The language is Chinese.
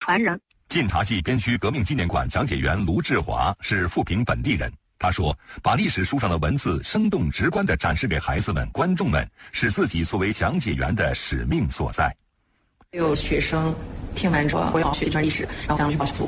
传人。 晋察冀边区革命纪念馆讲解员卢志华是富平本地人，他说，把历史书上的文字生动直观地展示给孩子们、观众们，是自己作为讲解员的使命所在。 有学生听完之后，我要学这段历史，然后想去报小组，